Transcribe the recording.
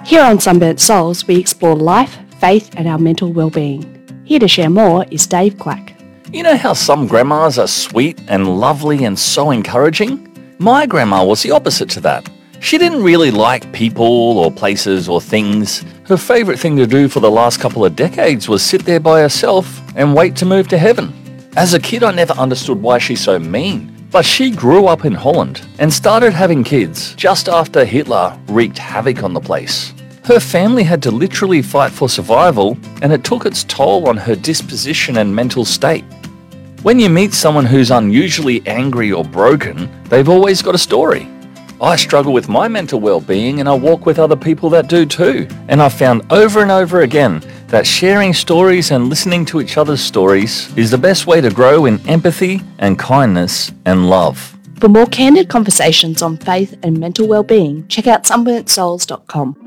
Here on Sunburnt Souls, we explore life, faith and our mental well-being. Here to share more is Dave Clack. You know how some grandmas are sweet and lovely and so encouraging? My grandma was the opposite to that. She didn't really like people or places or things. Her favourite thing to do for the last couple of decades was sit there by herself and wait to move to heaven. As a kid, I never understood why she's so mean. But she grew up in Holland and started having kids just after Hitler wreaked havoc on the place. Her family had to literally fight for survival, and it took its toll on her disposition and mental state. When you meet someone who's unusually angry or broken, they've always got a story. I struggle with my mental well-being and I walk with other people that do too. And I've found over and over again that sharing stories and listening to each other's stories is the best way to grow in empathy and kindness and love. For more candid conversations on faith and mental well-being, check out sunburntsouls.com.